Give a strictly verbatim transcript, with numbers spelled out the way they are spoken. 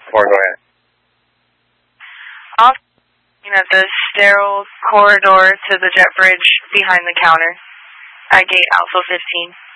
Or go ahead. Off at the sterile corridor to the jet bridge behind the counter at gate Alpha fifteen.